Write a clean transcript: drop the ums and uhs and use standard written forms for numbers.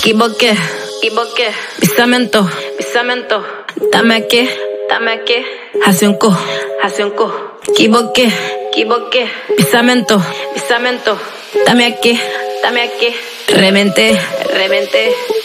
equivoqué, pisamento, dame aquí, hace un co, equivoqué, pisamento, dame aquí, reventé.